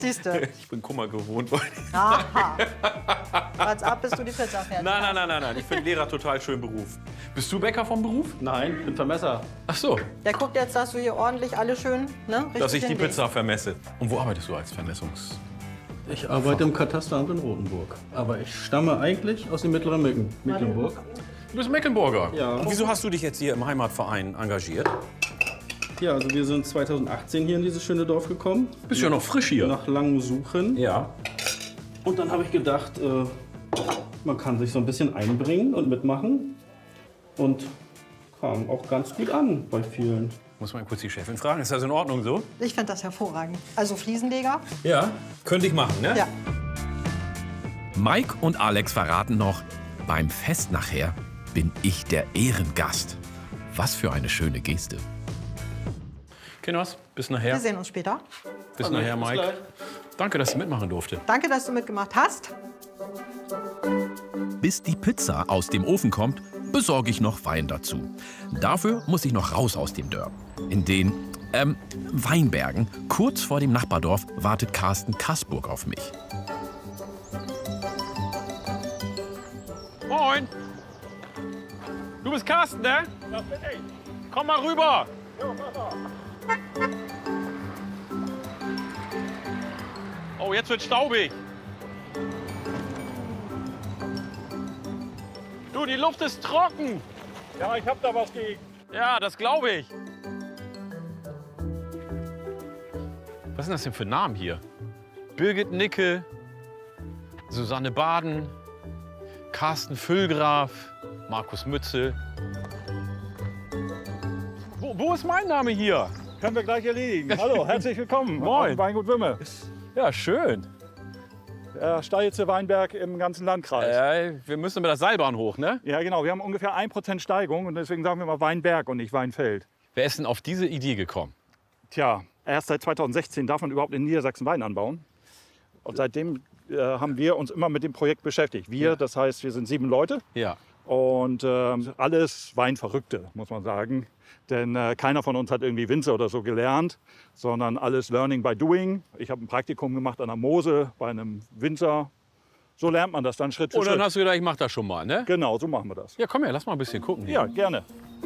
Siehst du? Ich bin Kummer gewohnt. Aha. What's ab, bist du die Pizza fertig? Nein. Ich finde Lehrer total schönen Beruf. Bist du Bäcker vom Beruf? Nein, ich bin Vermesser. Ach so, Der guckt jetzt, dass du hier ordentlich alle schön, ne? Richtig dass ich die hinlegst. Pizza vermesse. Und wo arbeitest du als Ich arbeite im Katasteramt in Rotenburg. Aber ich stamme eigentlich aus dem mittleren Mecklenburg. Du bist Mecklenburger. Ja. Und wieso hast du dich jetzt hier im Heimatverein engagiert? Ja, also wir sind 2018 hier in dieses schöne Dorf gekommen. Bist ja noch frisch hier. Nach langem Suchen. Ja. Und dann habe ich gedacht, man kann sich so ein bisschen einbringen und mitmachen. Und kam auch ganz gut an bei vielen. Muss man kurz die Chefin fragen, ist das in Ordnung so? Ich finde das hervorragend. Also Fliesenleger? Ja, könnte ich machen, ne? Ja. Mike und Alex verraten noch, beim Fest nachher bin ich der Ehrengast. Was für eine schöne Geste. Kinders, bis nachher. Wir sehen uns später. Bis nachher, Bis Mike. gleich. Danke, dass ich mitmachen durfte. Danke, dass du mitgemacht hast. Bis die Pizza aus dem Ofen kommt, besorge ich noch Wein dazu. Dafür muss ich noch raus aus dem Dörp. In den Weinbergen, kurz vor dem Nachbardorf, wartet Carsten Kaßburg auf mich. Moin! Du bist Carsten, ne? Das bin ich. Komm mal rüber! Jo, pass auf. Oh, jetzt wird staubig. Du, die Luft ist trocken. Ja, ich hab da was gegen. Ja, das glaube ich. Was sind das denn für Namen hier? Birgit Nicke, Susanne Baden, Carsten Füllgraf, Markus Mützel. Wo ist mein Name hier? Können wir gleich erledigen. Hallo, herzlich willkommen. Moin. Auf Weingut Wümme. Ja, schön. Der steilste Weinberg im ganzen Landkreis. Wir müssen mit der Seilbahn hoch, ne? Ja, genau. Wir haben ungefähr 1% Steigung und deswegen sagen wir mal Weinberg und nicht Weinfeld. Wer ist denn auf diese Idee gekommen? Tja, erst seit 2016 darf man überhaupt in Niedersachsen Wein anbauen. Und seitdem haben wir uns immer mit dem Projekt beschäftigt. Wir, das heißt, wir sind 7 Leute. Ja. Und alles Weinverrückte, muss man sagen. Denn keiner von uns hat irgendwie Winzer oder so gelernt, sondern alles Learning by Doing. Ich habe ein Praktikum gemacht an der Mosel bei einem Winzer. So lernt man das dann Schritt für Und dann Schritt. hast du gedacht, ich mach das schon mal, ne? Genau, so machen wir das. Ja, komm her, lass mal ein bisschen gucken. Hier. Ja, gerne.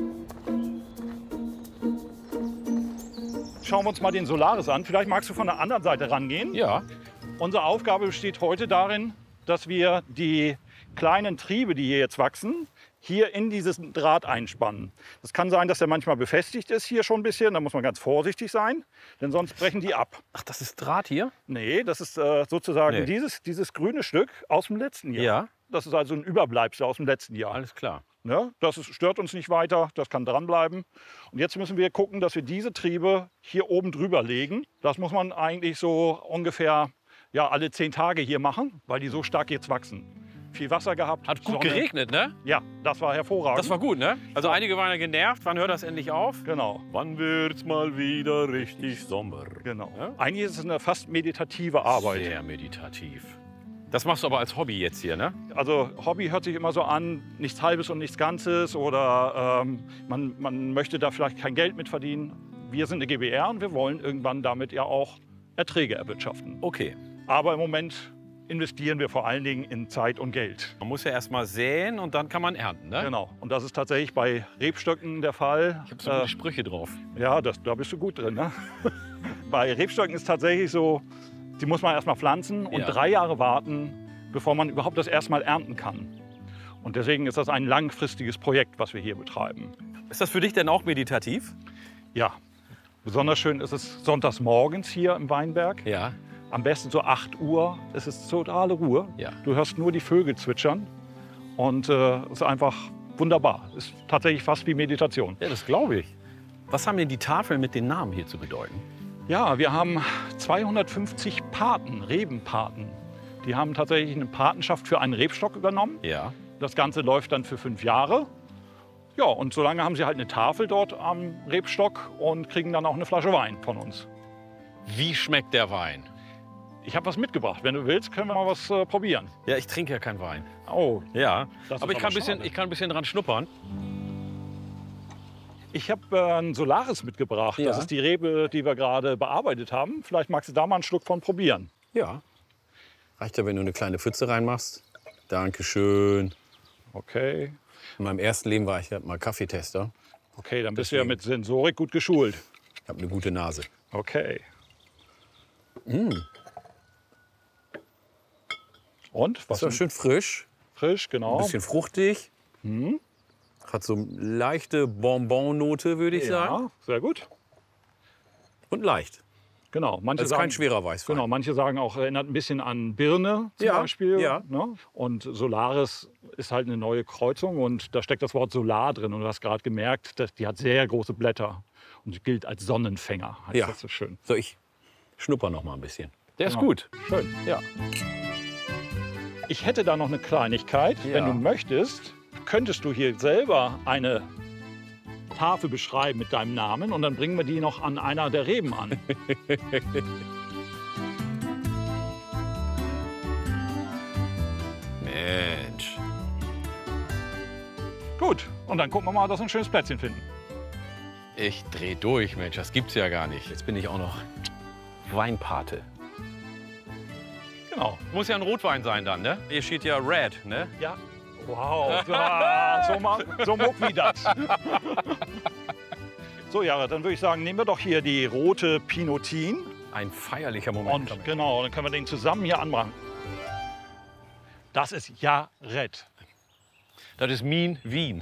Schauen wir uns mal den Solaris an. Vielleicht magst du von der anderen Seite rangehen. Ja. Unsere Aufgabe besteht heute darin, dass wir die kleinen Triebe, die hier jetzt wachsen, hier in dieses Draht einspannen. Das kann sein, dass der manchmal befestigt ist hier schon ein bisschen. Da muss man ganz vorsichtig sein, denn sonst brechen die ab. Ach, das ist Draht hier? Nee, das ist sozusagen Nee. dieses grüne Stück aus dem letzten Jahr. Ja. Das ist also ein Überbleibsel aus dem letzten Jahr. Alles klar. Ne? Stört uns nicht weiter, das kann dranbleiben. Und jetzt müssen wir gucken, dass wir diese Triebe hier oben drüber legen. Das muss man eigentlich so ungefähr alle 10 Tage hier machen, weil die so stark jetzt wachsen. Viel Wasser gehabt. Hat gut Sonne. geregnet, ne? Ja, das war hervorragend. Das war gut, ne? Also einige waren ja genervt. Wann hört das endlich auf? Genau, Wann wird's mal wieder richtig Sommer? genau. Ja? Eigentlich ist es eine fast meditative Arbeit. Sehr meditativ. Das machst du aber als Hobby jetzt hier, ne? Also Hobby hört sich immer so an, nichts Halbes und nichts Ganzes oder man möchte da vielleicht kein Geld mit verdienen. Wir sind eine GbR und wir wollen irgendwann damit ja auch Erträge erwirtschaften. Okay. Aber im Moment investieren wir vor allen Dingen in Zeit und Geld. Man muss ja erst mal säen und dann kann man ernten, ne? Genau. Und das ist tatsächlich bei Rebstöcken der Fall. Ich habe so gute Sprüche drauf. Ja, da bist du gut drin. Ne? Bei Rebstöcken ist tatsächlich so, die muss man erst mal pflanzen und Ja. 3 Jahre warten, bevor man überhaupt das erste Mal ernten kann. Und deswegen ist das ein langfristiges Projekt, was wir hier betreiben. Ist das für dich denn auch meditativ? Ja, besonders schön ist es sonntags morgens hier im Weinberg. Ja. Am besten so 8 Uhr. Es ist totale Ruhe. Ja. Du hörst nur die Vögel zwitschern. Und es ist einfach wunderbar. Ist tatsächlich fast wie Meditation. Ja, das glaube ich. Was haben denn die Tafeln mit den Namen hier zu bedeuten? Ja, wir haben 250 Paten, Rebenpaten. Die haben tatsächlich eine Patenschaft für einen Rebstock übernommen. Ja. Das Ganze läuft dann für 5 Jahre. Ja, und solange haben sie halt eine Tafel dort am Rebstock und kriegen dann auch eine Flasche Wein von uns. Wie schmeckt der Wein? Ich habe was mitgebracht. Wenn du willst, können wir mal was probieren. Ja, ich trinke ja keinen Wein. Oh, Ja, Das ist aber ich aber kann ein bisschen, schade. ich kann ein bisschen dran schnuppern. Ich habe ein Solaris mitgebracht. Ja. Das ist die Rebe, die wir gerade bearbeitet haben. Vielleicht magst du da mal einen Schluck von probieren. Ja. Reicht ja, wenn du eine kleine Pfütze reinmachst. Dankeschön. Okay. In meinem ersten Leben war ich ja mal Kaffeetester. Okay, dann bist du ja Deswegen. mit Sensorik gut geschult. Ich habe eine gute Nase. Okay. Und? Was Ist doch schön frisch, frisch, ein genau. bisschen fruchtig. Hat so eine leichte Bonbon-Note, würde ich sagen. Ja, sehr gut. Und leicht. Genau. Manche Das ist kein schwerer Weißwein. Genau, manche sagen auch, erinnert ein bisschen an Birne zum Ja, Beispiel. ja. Ne? Und Solaris ist halt eine neue Kreuzung und da steckt das Wort Solar drin. Und du hast gerade gemerkt, die hat sehr große Blätter und gilt als Sonnenfänger. Heißt Ja. Das so schön. So, ich schnupper noch mal ein bisschen. Der ist Genau. gut. Schön. Ja. Ich hätte da noch eine Kleinigkeit. Ja. Wenn du möchtest, könntest du hier selber eine Tafel beschreiben mit deinem Namen und dann bringen wir die noch an einer der Reben an. Mensch. Gut, und dann gucken wir mal, dass wir ein schönes Plätzchen finden. Ich dreh durch, Mensch. Das gibt's ja gar nicht. Jetzt bin ich auch noch Weinpate. Genau. Muss ja ein Rotwein sein dann, ne? Hier steht ja Red, ne? Ja. Wow, so muck wie das. So, Jara, dann würde ich sagen, nehmen wir doch hier die rote Pinotin. Ein feierlicher Moment. Und genau, dann können wir den zusammen hier anmachen. Das ist Jared. Das ist Min Wien.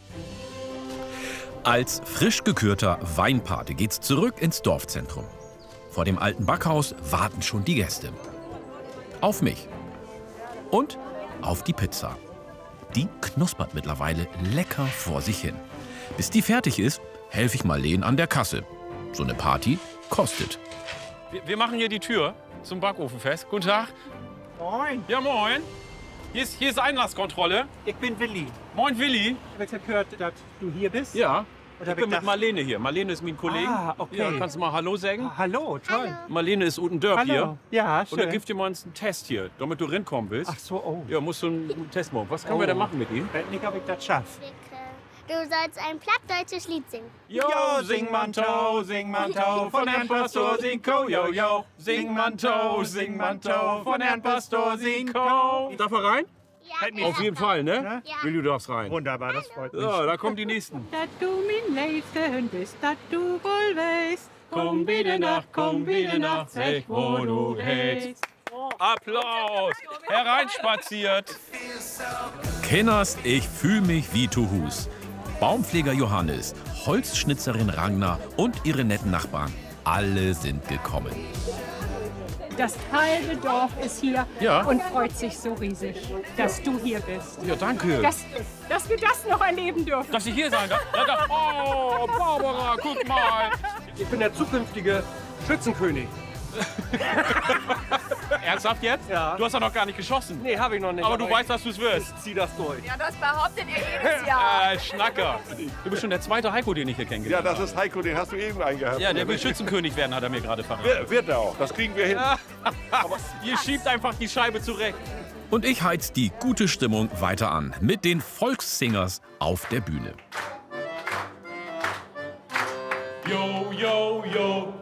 Als frisch gekürter Weinpate geht's zurück ins Dorfzentrum. Vor dem alten Backhaus warten schon die Gäste. Auf mich. Und auf die Pizza. Die knuspert mittlerweile lecker vor sich hin. Bis die fertig ist, helfe ich Marleen an der Kasse. So eine Party kostet. Wir machen hier die Tür zum Backofen fest. Guten Tag. Moin, Ja, moin. Hier ist Einlasskontrolle. ich bin Willi. Moin, Willi. Ich habe gehört, dass du hier bist. Ja. Und Ich hab bin mit gedacht- Marlene hier. Marlene ist mein Kollege. Ah, okay. Ja, kannst du mal Hallo sagen? Ah, hallo, toll. Marlene ist unten Dörp Hallo. hier. Ja, Und dann schön. gibt dir mal einen Test hier, damit du reinkommen willst. Ach so, oh. Ja, musst du einen Test machen. Was können wir Oh. denn machen mit ihm? Ich weiß nicht, ob ich das schaffe. Du sollst ein plattdeutsches Lied singen. Jo, sing man Tau, von Herrn Pastor Sinko, yo, yo. Sing man Tau, von Herrn Pastor Sinko. Darf er rein? Ja, Auf jeden Fall, ne? Ja. Willi, du darfst rein. Wunderbar, das freut mich. So, da kommen die Nächsten. Dat du mein Liebsten bist, dat du wohl weißt. Komm wieder nach, sag, wo du hältst. Applaus! Hereinspaziert. Kenners, ich fühl mich wie Tuhus. Baumpfleger Johannes, Holzschnitzerin Ragnar und ihre netten Nachbarn. Alle sind gekommen. Das halbe Dorf ist hier Ja. und freut sich so riesig, dass du hier bist. Ja, danke. Dass wir das noch erleben dürfen. Dass ich hier sein darf. Oh, Barbara, guck mal. Ich bin der zukünftige Schützenkönig. Ernsthaft jetzt? Ja. Du hast doch noch gar nicht geschossen. Nee, habe ich noch nicht. Aber du weißt, dass du es wirst. Ich zieh das durch. Ja, das behauptet ihr jedes Jahr. Schnacker. Du bist schon der zweite Heiko, den ich hier kennengelernt habe. Ja, das ist Heiko, den hast du eben eingehabt. Ja, der will Schützenkönig werden, hat er mir gerade verraten. Wird er auch. Das kriegen wir hin. Ihr schiebt einfach die Scheibe zurecht. Und ich heiz die gute Stimmung weiter an mit den Volkssingers auf der Bühne. Yo, yo, yo.